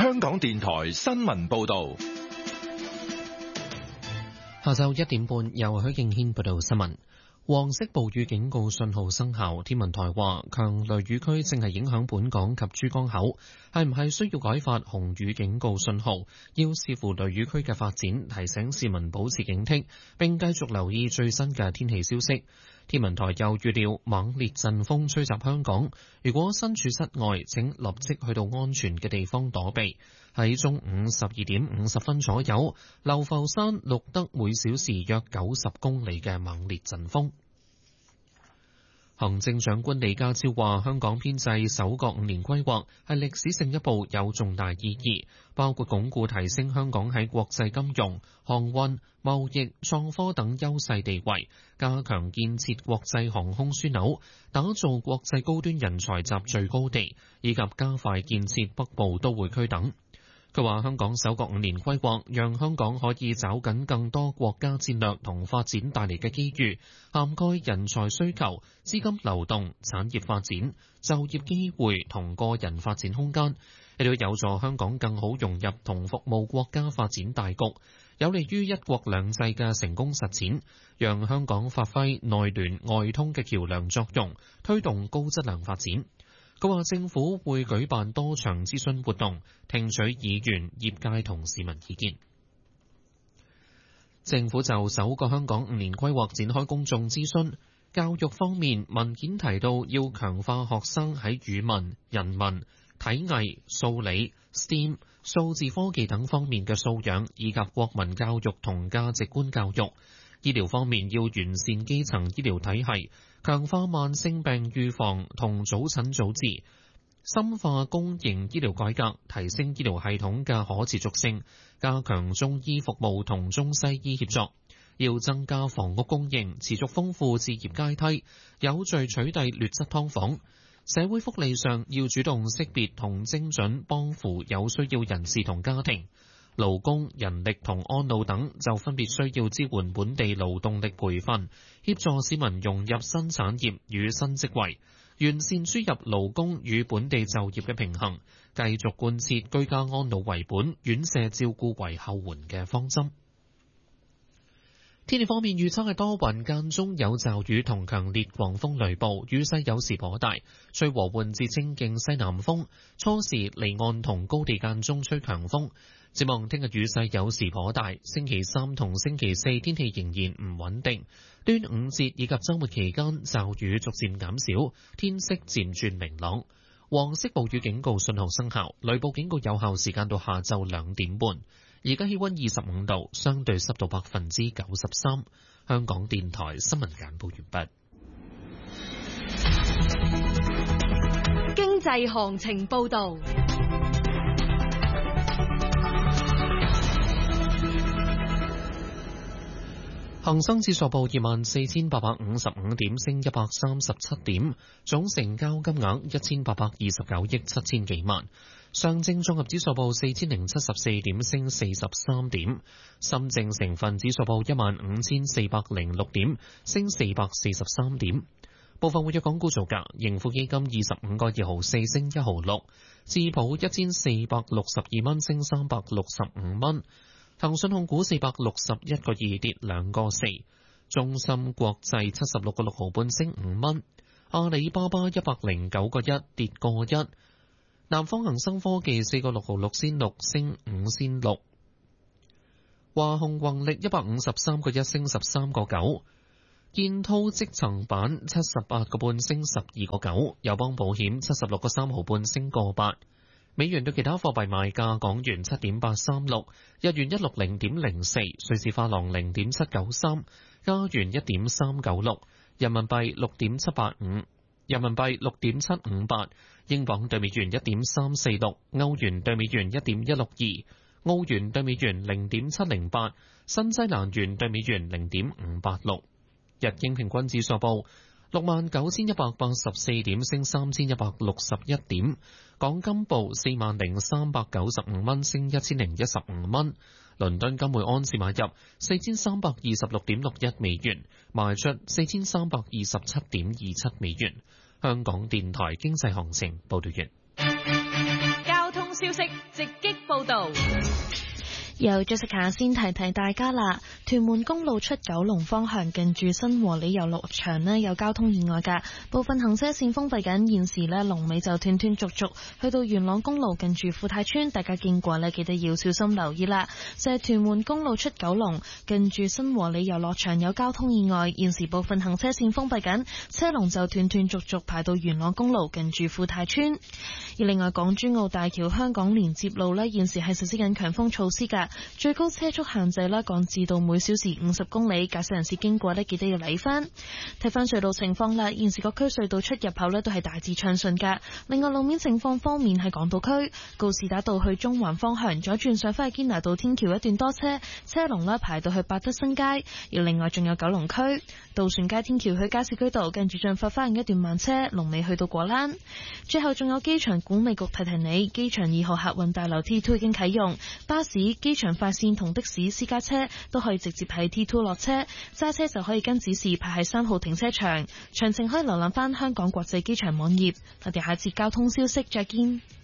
香港電台新聞報道。 下晝1點半，由許敬軒報道新聞。黃色暴雨警告信號生效，天文台話強雷雨區正係影響本港及珠江口，係唔係需要改發紅雨警告信號，要視乎雷雨區嘅發展，提醒市民保持警惕，並繼續留意最新嘅天氣消息。天文台又預料猛烈陣風吹襲香港，如果身處室外，請立即去到安全嘅地方躲避。喺中午12點50分左右，流浮山錄得每小時約90公里嘅猛烈陣風。行政長官李家超話，香港編制首個5年規劃係歷史性一步，有重大意義，包括鞏固提升香港喺國際金融、航運、貿易、創科等優勢地位，加強建設國際航空樞紐，打造國際高端人才集聚高地，以及加快建設北部都會區等。佢話香港首個5年規劃，讓香港可以抓緊更多國家戰略同發展帶嚟嘅機遇，涵蓋人才需求、資金流動、產業發展、就業機會同個人發展空間，亦都有助香港更好融入同服務國家發展大局，有利於一國兩制嘅成功實踐，讓香港發揮內聯外通嘅橋梁作用，推動高質量發展。佢話政府會舉辦多場諮詢活動，聽取議員、業界同市民意見。政府就首個香港5年規劃展開公眾諮詢。教育方面，文件提到要強化學生喺語文、人文、體藝、數理、STEAM、數字科技等方面嘅素養，以及國民教育同價值觀教育。醫療方面要完善基層醫療體系，強化慢性病預防同早診早治，深化公營醫療改革，提升醫療系統嘅可持續性，加強中醫服務同中西醫協作。要增加房屋供應，持續豐富置業階梯，有序取締劣質劏房。社會福利上要主動識別同精準幫扶有需要人士同家庭。勞工、人力同安老等就分別需要支援本地勞動力培訓，協助市民融入新產業與新職位，完善輸入勞工與本地就業嘅平衡，繼續貫徹居家安老為本、院舍照顧為後援嘅方針。天氣方面預測係多雲，間中有驟雨同強烈狂風雷暴，雨勢有時頗大，吹和緩至清勁西南風，初時離岸同高地間中吹強風。展望聽日雨勢有時頗大，星期三同星期四天氣仍然唔穩定，端午節以及週末期間驟雨逐漸減少，天色漸轉明朗。黃色暴雨警告信號生效，雷暴警告有效時間到下晝2點半。而家氣溫25度，相對濕度93%。香港電台新聞簡報完畢。經濟行情報導。 恒生指數報24,855點，升137點，總成交金額1,829億7千幾萬。上證綜合指數報4,074點，升43點。深證成分指數報15,406點，升443點。部分活躍港股造價：盈富基金25個2毫4升1毫6，智普1,462蚊升365蚊。騰訊控股461個2跌2個4，中芯國際76個6毫半升5蚊，阿里巴巴109個1跌個1，南方恒生科技4個6毫6仙6升5仙6，華虹宏力153個1升13個9，建滔積層板78個半升12個9，友邦保險76個3毫半升個8。美元對其他貨幣賣價：港元7.836，日元160.04，瑞士法郎0.793，加元1.396，人民幣6.785，人民幣6.758，英鎊對美元1.346，歐元對美元1.162，澳元對美元0.708，新西蘭元對美元0.586。日經平均指數報69,184點，升3,161點。港金報40,395蚊，升1,015蚊。倫敦金每安士買入4,326.61美元，賣出4,327.27美元。香港電台經濟行情報道完。 交通消息直擊道。 由 Jessica 先提提大家啦，屯門公路出九龍方向近住新和里遊樂場呢有交通意外㗎，部分行車線封閉緊，現時呢龍尾就斷斷續續去到元朗公路近住富泰村，大家經過呢記得要小心留意啦。就係屯門公路出九龍近住新和里遊樂場有交通意外，現時部分行車線封閉緊，車龍就斷斷續續排到元朗公路近住富泰村。而另外港珠澳大橋香港連接路呢現時係實施緊強風措施㗎。最高車速限制啦，降至到每小時50公里，駕駛人士經過呢記得要睇翻。睇翻隧道情況啦，現時各區隧道出入口呢都係大致暢順噶。另外路面情況方面，喺港島區告士打道去中環方向左轉上返去堅拿道天橋一段多車，車龍呢排到去百德新街。而另外仲有九龍區渡船街天橋去加士居道跟住進發花園一段慢車，龍尾去到果欄。最後仲有機場管理局提提你，機場2號客運大樓 T2 已經啟用，巴士、機場快線同的士、私家車都可以直接喺 T2 落車，揸車就可以跟指示排喺3號停車場。詳情可以瀏覽翻香港國際機場網頁。我哋下次交通消息再見。